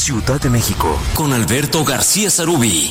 Ciudad de México, con Alberto García Sarubí.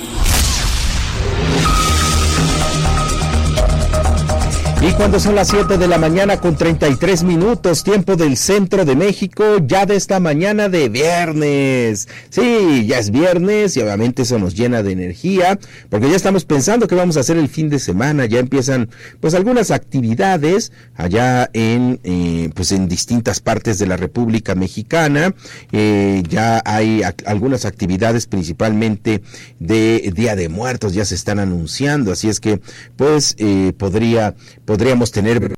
Y cuando son las 7 de la mañana con 33 minutos, tiempo del centro de México, ya de esta mañana de viernes. Sí, ya es viernes y obviamente eso nos llena de energía, porque ya estamos pensando qué vamos a hacer el fin de semana. Ya empiezan pues algunas actividades allá en distintas partes de la República Mexicana. Ya hay algunas actividades principalmente de Día de Muertos, ya se están anunciando, así es que pues podríamos tener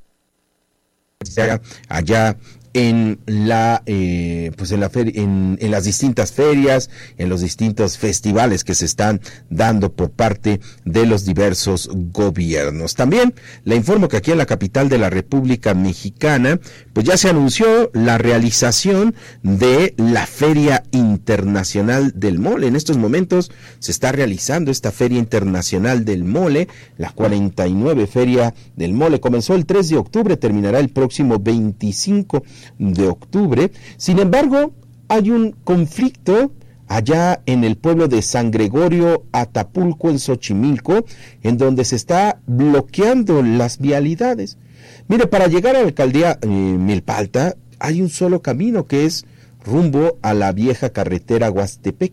allá en la en las distintas ferias, en los distintos festivales que se están dando por parte de los diversos gobiernos. También le informo que aquí en la capital de la República Mexicana, pues ya se anunció la realización de la Feria Internacional del Mole. En estos momentos se está realizando esta Feria Internacional del Mole, la 49 Feria del Mole. Comenzó el 3 de octubre, terminará el próximo 25 de octubre. Sin embargo, hay un conflicto allá en el pueblo de San Gregorio Atapulco, en Xochimilco, en donde se está bloqueando las vialidades. Mire, para llegar a la alcaldía Milpalta hay un solo camino, que es rumbo a la vieja carretera Huastepec.